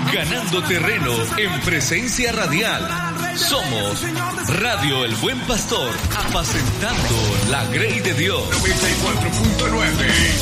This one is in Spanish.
ganando terreno en presencia radial. Somos Radio El Buen Pastor, apacentando la grey de Dios. 94.9